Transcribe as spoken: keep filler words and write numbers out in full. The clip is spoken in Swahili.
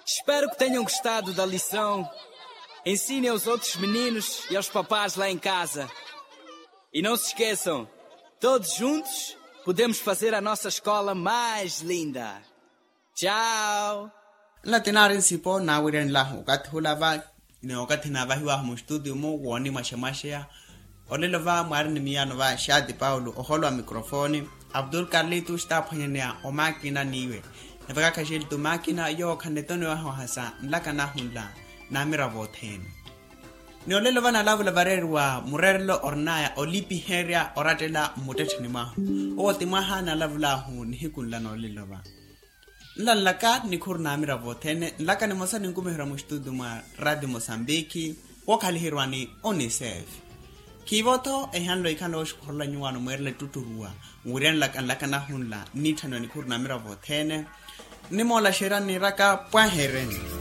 Espero que tenham gostado da lição. Ensinem aos outros meninos e aos papás lá em casa. E não se esqueçam, todos juntos podemos fazer a nossa escola mais linda. Tchau! Latinarin sipo na wiren la ukat hulava ne ukat na va hiwa mu studio mo woni mashamasha olelo va marni miano va Shadi Paulo oholo microphone Abdul Carlito sta phanyania o makina niwe ne va ka shil tu makina yo khanetone wa hasa nlakana hunla na mira voten ne olelo va na lavula varerwa murerlo ornaya olipi heria oratela mutethni ma o timaha na lavula hu ni hikulla no lelo va La laka ni kurna mira votene laka ni mosa ni ngumehera mu studio ma Radio Mozambique wakali hirwani Onicef kivoto e hanlo ikano shkola nyuano merle tuturua ngurian laka laka na hunla ni thano ni kurna mira votene ni mola shera ni raka pwa hereni